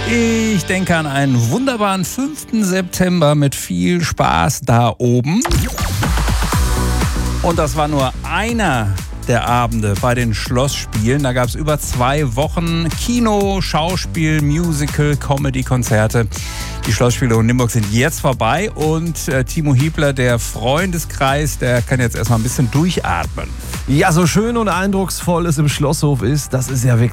Ich denke an einen wunderbaren 5. September mit viel Spaß da oben. Und das war nur einer der Abende bei den Schlossspielen. Da gab es über 2 Wochen Kino, Schauspiel, Musical, Comedy-Konzerte. Die Schlossspiele in Nimburg sind jetzt vorbei und Timo Hiebler, der Freundeskreis, der kann jetzt erstmal ein bisschen durchatmen. Ja, so schön und eindrucksvoll es im Schlosshof ist, das ist ja wirklich